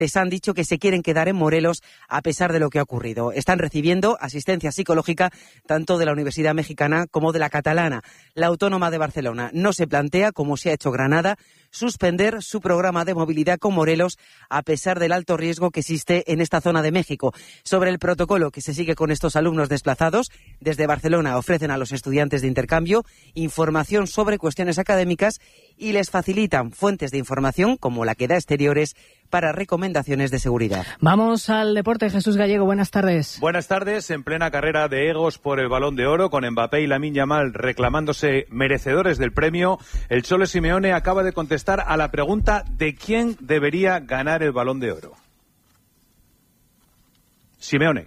les han dicho que se quieren quedar en Morelos a pesar de lo que ha ocurrido. Están recibiendo asistencia psicológica tanto de la Universidad Mexicana como de la Catalana. La Autónoma de Barcelona no se plantea, como se ha hecho Granada, suspender su programa de movilidad con Morelos a pesar del alto riesgo que existe en esta zona de México. Sobre el protocolo que se sigue con estos alumnos desplazados, desde Barcelona ofrecen a los estudiantes de intercambio información sobre cuestiones académicas y les facilitan fuentes de información como la que da Exteriores para recomendaciones de seguridad. Vamos al deporte. Jesús Gallego, buenas tardes. Buenas tardes. En plena carrera de egos por el Balón de Oro, con Mbappé y Lamine Yamal reclamándose merecedores del premio, el Cholo Simeone acaba de contestar a la pregunta de quién debería ganar el Balón de Oro. Simeone.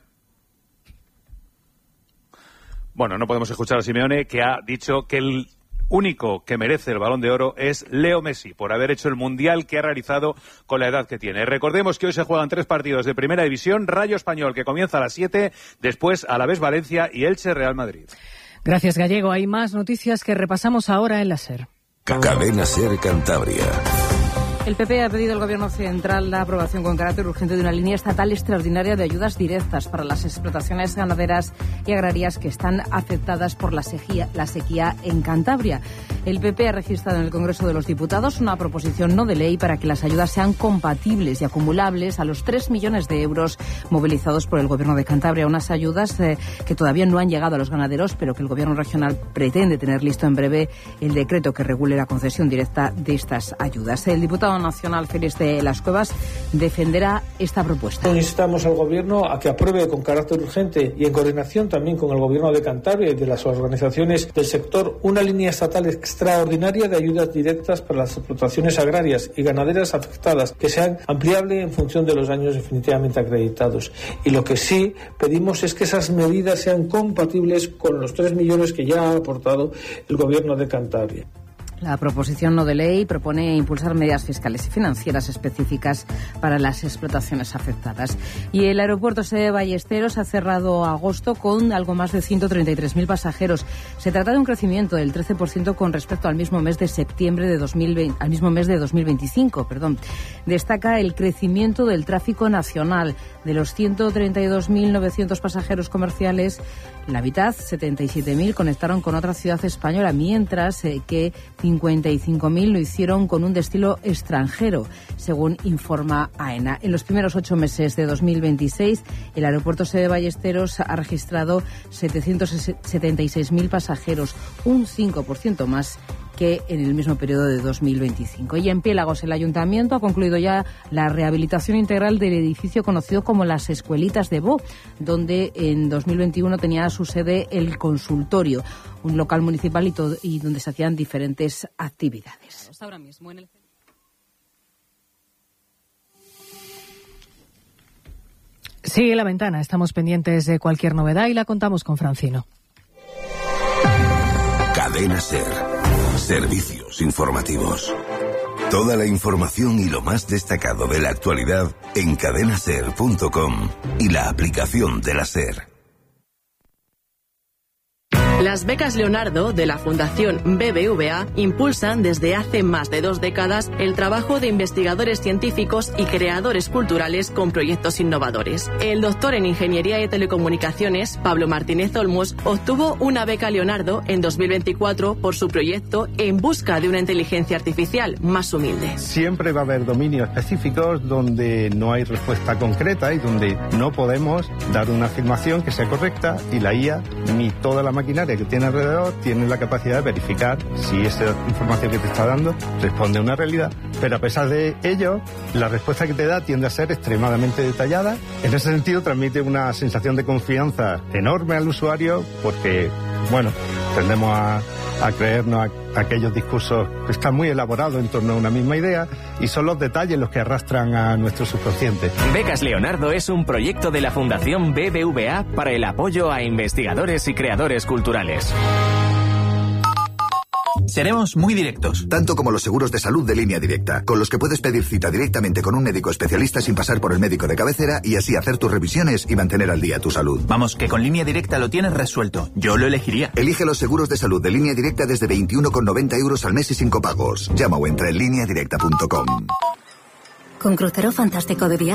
Bueno, no podemos escuchar a Simeone, que ha dicho que el único que merece el Balón de Oro es Leo Messi, por haber hecho el Mundial que ha realizado con la edad que tiene. Recordemos que hoy se juegan 3 partidos de Primera División: Rayo Español, que comienza a las 7, después Alavés Valencia y Elche Real Madrid. Gracias, Gallego. Hay más noticias que repasamos ahora en la SER. Cadena SER Cantabria. El PP ha pedido al Gobierno central la aprobación con carácter urgente de una línea estatal extraordinaria de ayudas directas para las explotaciones ganaderas y agrarias que están afectadas por la sequía en Cantabria. El PP ha registrado en el Congreso de los Diputados una proposición no de ley para que las ayudas sean compatibles y acumulables a los 3 millones de euros movilizados por el Gobierno de Cantabria. Unas ayudas que todavía no han llegado a los ganaderos, pero que el Gobierno regional pretende tener listo en breve el decreto que regule la concesión directa de estas ayudas. El diputado nacional Félix de las Cuevas defenderá esta propuesta. Instamos al Gobierno a que apruebe con carácter urgente y en coordinación también con el Gobierno de Cantabria y de las organizaciones del sector una línea estatal extraordinaria de ayudas directas para las explotaciones agrarias y ganaderas afectadas, que sean ampliables en función de los años definitivamente acreditados. Y lo que sí pedimos es que esas medidas sean compatibles con los 3 millones que ya ha aportado el Gobierno de Cantabria. La proposición no de ley propone impulsar medidas fiscales y financieras específicas para las explotaciones afectadas. Y el aeropuerto de Ballesteros ha cerrado agosto con algo más de 133.000 pasajeros. Se trata de un crecimiento del 13% con respecto al mismo mes de septiembre de 2025. Destaca el crecimiento del tráfico nacional. De los 132.900 pasajeros comerciales, la mitad, 77.000, conectaron con otra ciudad española, mientras que 55.000 lo hicieron con un destino extranjero, según informa AENA. En los primeros 8 meses de 2026, el aeropuerto de Ballesteros ha registrado 776.000 pasajeros, un 5% más que en el mismo periodo de 2025. Y en Piélagos, el Ayuntamiento ha concluido ya la rehabilitación integral del edificio conocido como las Escuelitas de Bo, donde en 2021 tenía su sede el consultorio, un local municipal y donde se hacían diferentes actividades. Ahora mismo en el... Sigue la ventana, estamos pendientes de cualquier novedad y la contamos con Francino. Cadena SER. Servicios informativos. Toda la información y lo más destacado de la actualidad en cadenaser.com y la aplicación de la SER. Las becas Leonardo de la Fundación BBVA impulsan desde hace más de 2 décadas el trabajo de investigadores científicos y creadores culturales con proyectos innovadores. El doctor en Ingeniería y Telecomunicaciones, Pablo Martínez Olmos, obtuvo una beca Leonardo en 2024 por su proyecto En busca de una inteligencia artificial más humilde. Siempre va a haber dominios específicos donde no hay respuesta concreta y donde no podemos dar una afirmación que sea correcta, y la IA ni toda la maquinaria que tiene alrededor tiene la capacidad de verificar si esa información que te está dando responde a una realidad. Pero a pesar de ello, la respuesta que te da tiende a ser extremadamente detallada. En ese sentido, transmite una sensación de confianza enorme al usuario, porque, bueno, tendemos a creernos aquellos discursos que están muy elaborados en torno a una misma idea, y son los detalles los que arrastran a nuestro subconsciente. Becas Leonardo es un proyecto de la Fundación BBVA para el apoyo a investigadores y creadores culturales. Seremos muy directos. Tanto como los seguros de salud de Línea Directa, con los que puedes pedir cita directamente con un médico especialista sin pasar por el médico de cabecera y así hacer tus revisiones y mantener al día tu salud. Vamos, que con Línea Directa lo tienes resuelto. Yo lo elegiría. Elige los seguros de salud de Línea Directa desde 21,90 € al mes y sin copagos. Llama o entra en lineadirecta.com. Con crucero fantástico de viaje